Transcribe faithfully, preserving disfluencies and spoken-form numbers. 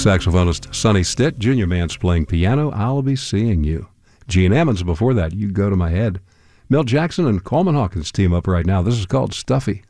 Saxophonist Sonny Stitt, Junior Mance playing piano, I'll Be Seeing You. Gene Ammons before that, You Go to My Head. Milt Jackson and Coleman Hawkins team up right now. This is called Stuffy.